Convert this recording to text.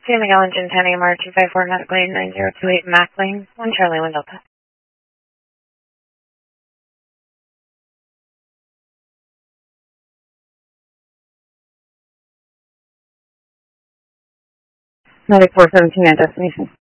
San Miguel Engine 10 AMR 254 Medical Aid 9028 Mac Lane, 1 Charlie 1 Delta. Medic 417 at destination.